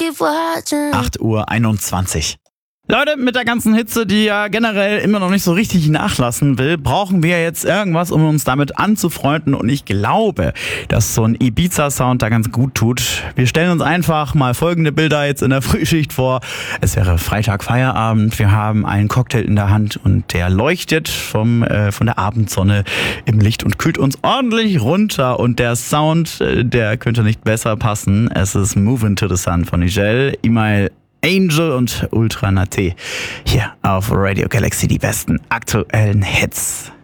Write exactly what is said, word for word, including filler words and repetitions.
acht Uhr einundzwanzig. Leute, mit der ganzen Hitze, die ja generell immer noch nicht so richtig nachlassen will, brauchen wir jetzt irgendwas, um uns damit anzufreunden. Und ich glaube, dass so ein Ibiza-Sound da ganz gut tut. Wir stellen uns einfach mal folgende Bilder jetzt in der Frühschicht vor. Es wäre Freitag Feierabend. Wir haben einen Cocktail in der Hand und der leuchtet vom, äh, von der Abendsonne im Licht und kühlt uns ordentlich runter. Und der Sound, äh, der könnte nicht besser passen. Es ist Moving to the Sun von Nigel, Imael Angel und Ultra Naté. Hier auf Radio Galaxy die besten aktuellen Hits.